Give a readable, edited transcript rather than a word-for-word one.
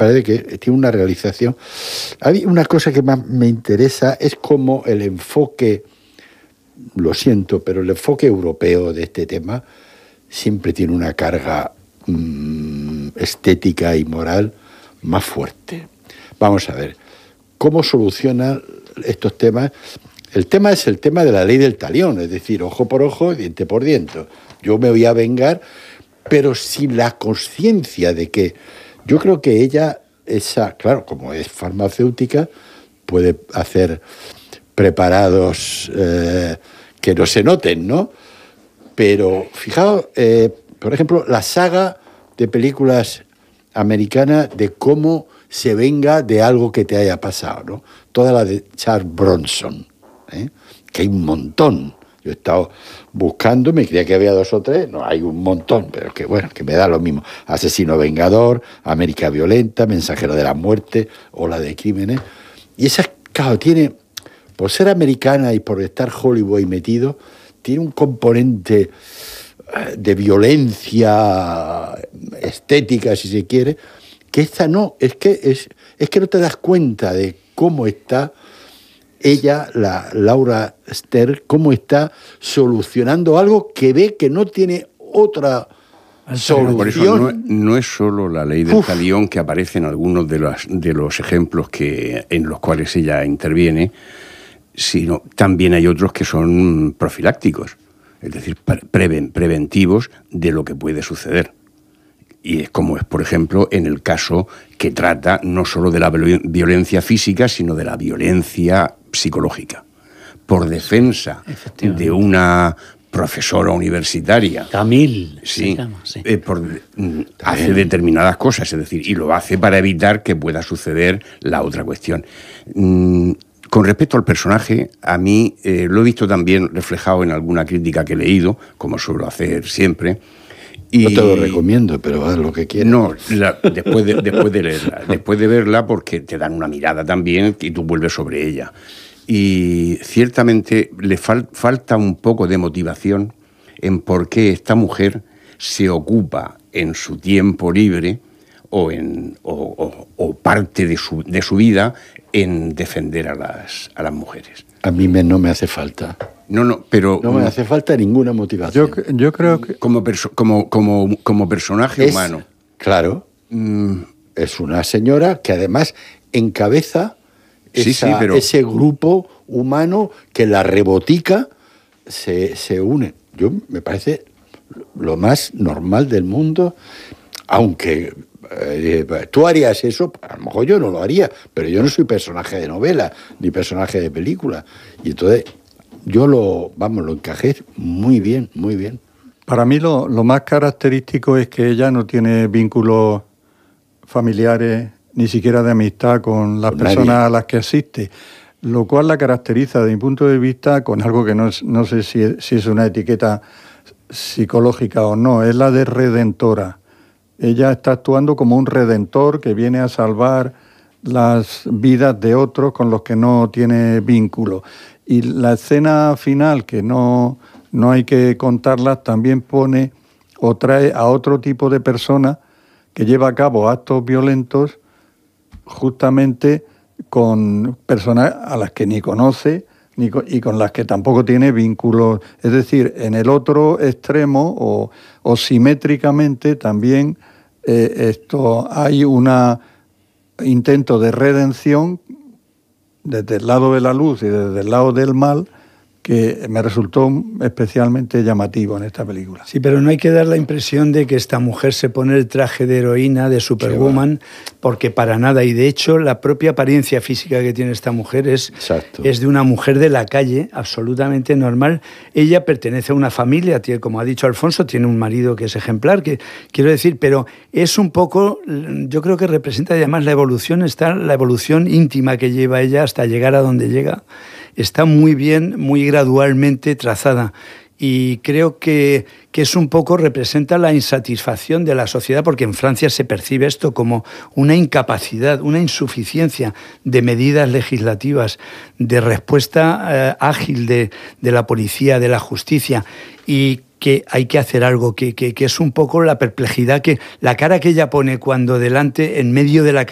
parece que tiene una realización. Hay una cosa que más me interesa, es como el enfoque, lo siento, pero el enfoque europeo de este tema siempre tiene una carga estética y moral más fuerte. Vamos a ver, ¿cómo soluciona estos temas? El tema es el tema de la ley del talión, es decir, ojo por ojo, diente por diente. Yo me voy a vengar, pero sin la conciencia de que yo creo que ella, claro, como es farmacéutica, puede hacer preparados que no se noten, ¿no? Pero fijaos, por ejemplo, la saga de películas americanas de cómo se venga de algo que te haya pasado, ¿no? Toda la de Charles Bronson, que hay un montón. Yo he estado buscando, me creía que había 2 o 3, no, hay un montón, pero que bueno, que me da lo mismo. Asesino Vengador, América Violenta, Mensajero de la Muerte, Ola de Crímenes. Y esa, claro, tiene, por ser americana y por estar Hollywood ahí metido, tiene un componente de violencia estética, si se quiere, que esta no, es que no te das cuenta de cómo está ella, la Laura Stern, cómo está solucionando algo que ve que no tiene otra solución. Por eso no es solo la ley del talión que aparece en algunos de los ejemplos en los cuales ella interviene, sino también hay otros que son profilácticos, es decir, preventivos de lo que puede suceder. Y es como es, por ejemplo, en el caso que trata no solo de la violencia física, sino de la violencia psicológica. Por defensa de una profesora universitaria. Camille, sí, se llama, sí. Hace determinadas cosas, es decir, y lo hace para evitar que pueda suceder la otra cuestión. Con respecto al personaje, a mí lo he visto también reflejado en alguna crítica que he leído, como suelo hacer siempre. No te lo recomiendo, pero haz lo que quieras. No, después de leerla, después de verla, porque te dan una mirada también y tú vuelves sobre ella. Y ciertamente le falta un poco de motivación en por qué esta mujer se ocupa en su tiempo libre o parte de su vida en defender a las mujeres. A mí no me hace falta. Pero no me hace falta ninguna motivación. Yo creo que como personaje humano. Claro. Es una señora que además encabeza ese grupo humano que la rebotica se une. Me parece lo más normal del mundo, aunque tú harías eso, a lo mejor yo no lo haría, pero yo no soy personaje de novela ni personaje de película. Y entonces yo lo encajé muy bien, muy bien. Para mí lo más característico es que ella no tiene vínculos familiares, ni siquiera de amistad con las personas a las que asiste, lo cual la caracteriza, desde mi punto de vista, con algo que no sé si es una etiqueta psicológica o no, es la de redentora. Ella está actuando como un redentor que viene a salvar las vidas de otros con los que no tiene vínculo. Y la escena final, que no hay que contarla, también pone o trae a otro tipo de persona que lleva a cabo actos violentos justamente con personas a las que ni conoce y con las que tampoco tiene vínculos. Es decir, en el otro extremo o simétricamente también hay un intento de redención desde el lado de la luz y desde el lado del mal que me resultó especialmente llamativo en esta película. Sí, pero no hay que dar la impresión de que esta mujer se pone el traje de heroína, de Superwoman, porque para nada. Y de hecho, la propia apariencia física que tiene esta mujer es de una mujer de la calle, absolutamente normal. Ella pertenece a una familia, como ha dicho Alfonso, tiene un marido que es ejemplar, quiero decir, pero es un poco, yo creo que representa además la evolución íntima que lleva ella hasta llegar a donde llega. Está muy bien, muy gradualmente trazada y creo que es un poco, representa la insatisfacción de la sociedad, porque en Francia se percibe esto como una incapacidad, una insuficiencia de medidas legislativas, de respuesta ágil de la policía, de la justicia, y que hay que hacer algo, que es un poco la perplejidad, la cara que ella pone cuando delante, en medio de la